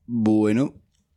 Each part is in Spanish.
Bueno,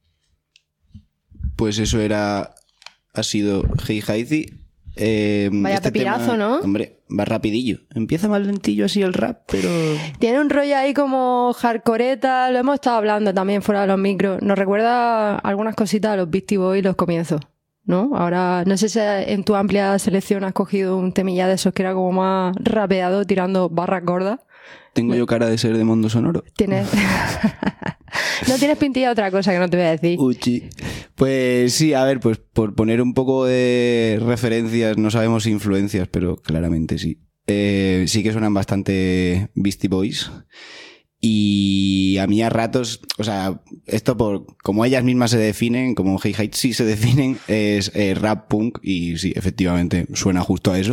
pues eso ha sido Hey Heizi. Vaya pepinazo, ¿no? Hombre, va rapidillo. Empieza más lentillo así el rap, pero... Tiene un rollo ahí como hardcoreta, lo hemos estado hablando también fuera de los micros. Nos recuerda algunas cositas a los Beastie Boys los comienzos, ¿no? Ahora, no sé si en tu amplia selección has cogido un temilla de esos que era como más rapeado, tirando barras gordas. ¿Tengo yo cara de ser de Mundo Sonoro? Tienes... No tienes pintilla de otra cosa que no te voy a decir. Uchi. Pues sí, a ver, pues por poner un poco de referencias, no sabemos si influencias, pero claramente sí. Sí que suenan bastante Beastie Boys. Y a mí a ratos, o sea, esto por como ellas mismas se definen, como Hey Heizi se definen, es rap punk y sí, efectivamente suena justo a eso.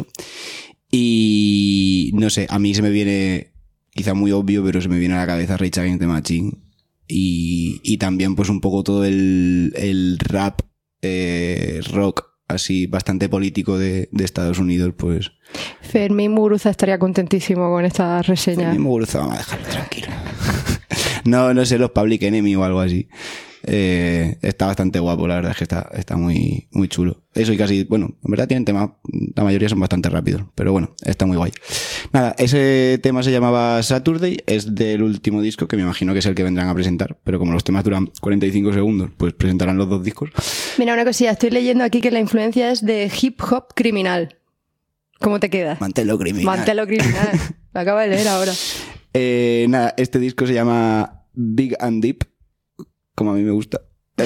Y no sé, a mí se me viene, quizá muy obvio, pero se me viene a la cabeza Rage Against the Machine. Y también pues un poco todo el rap rock así bastante político de Estados Unidos, pues... Fermín Muguruza estaría contentísimo con esta reseña. Fermín Muguruza, vamos a dejarlo tranquilo. No sé, los Public Enemy o algo así. Está bastante guapo, la verdad es que está muy, muy chulo. Eso y casi, bueno, en verdad tienen temas, la mayoría son bastante rápidos, pero bueno, está muy guay. Nada, ese tema se llamaba Saturday, es del último disco, que me imagino que es el que vendrán a presentar, pero como los temas duran 45 segundos, pues presentarán los dos discos. Mira, una cosilla, estoy leyendo aquí que la influencia es de hip hop criminal. ¿Cómo te queda? Mantelo criminal. Mantelo criminal. Lo acabo de leer ahora. Nada, este disco se llama Big and Deep, como a mí me gusta.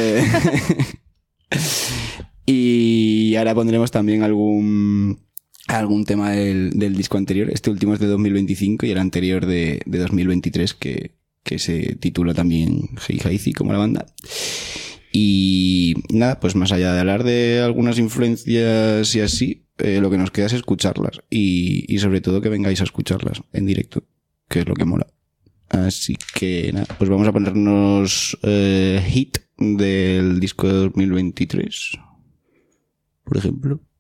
Y ahora pondremos también algún tema del disco anterior. Este último es de 2025 y el anterior de 2023 que se titula también Hey Heizi, como la banda. Y nada, pues más allá de hablar de algunas influencias y así, lo que nos queda es escucharlas y sobre todo que vengáis a escucharlas en directo, que es lo que mola. Así que nada, pues vamos a ponernos Hit del disco de 2023, por ejemplo.